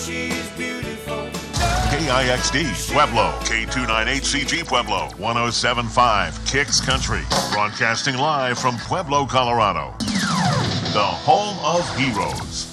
She's beautiful. KIXD Pueblo, K298CG Pueblo, 107.5 Kicks Country, broadcasting live from Pueblo, Colorado, the home of heroes.